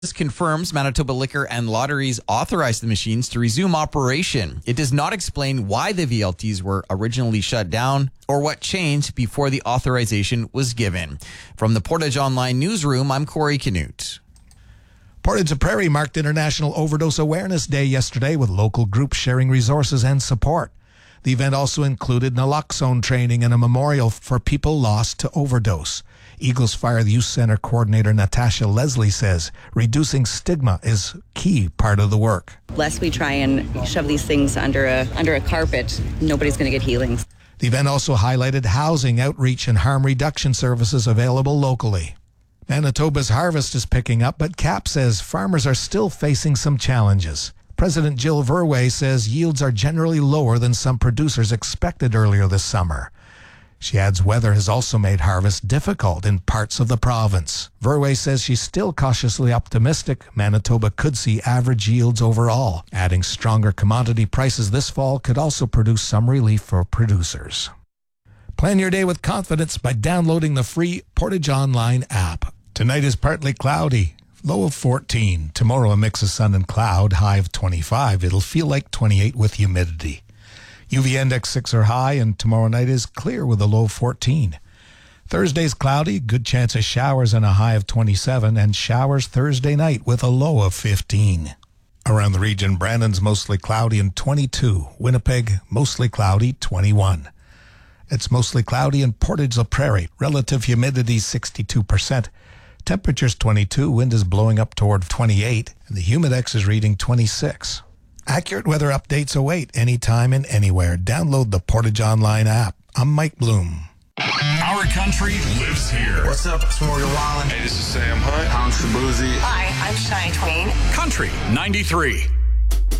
This confirms Manitoba Liquor and Lotteries authorized the machines to resume operation. It does not explain why the VLTs were originally shut down or what changed before the authorization was given. From the Portage Online newsroom, I'm Corey Canute. Portage Prairie marked International Overdose Awareness Day yesterday with local groups sharing resources and support. The event also included naloxone training and a memorial for people lost to overdose. Eagles Fire Youth Center coordinator Natasha Leslie says reducing stigma is key part of the work. Lest we try and shove these things under a carpet, nobody's going to get healings. The event also highlighted housing, outreach, and harm reduction services available locally. Manitoba's harvest is picking up, but CAP says farmers are still facing some challenges. President Jill Verwey says yields are generally lower than some producers expected earlier this summer. She adds weather has also made harvest difficult in parts of the province. Verwey says she's still cautiously optimistic Manitoba could see average yields overall. Adding stronger commodity prices this fall could also produce some relief for producers. Plan your day with confidence by downloading the free Portage Online app. Tonight is partly cloudy, low of 14. Tomorrow a mix of sun and cloud, high of 25. It'll feel like 28 with humidity. UV index 6 or high, and tomorrow night is clear with a low of 14. Thursday's cloudy, good chance of showers and a high of 27, and showers Thursday night with a low of 15. Around the region, Brandon's mostly cloudy and 22. Winnipeg, mostly cloudy, 21. It's mostly cloudy in Portage La Prairie. Relative humidity 62%. Temperature's 22, wind is blowing up toward 28, and the humidex is reading 26. Accurate weather updates await anytime and anywhere. Download the Portage Online app. I'm Mike Bloom. Our country lives here. What's up? It's Morgan Wallen. Hey, this is Sam Hunt. I'm Shabuzi. Hi, I'm Shania Twain. Country 93.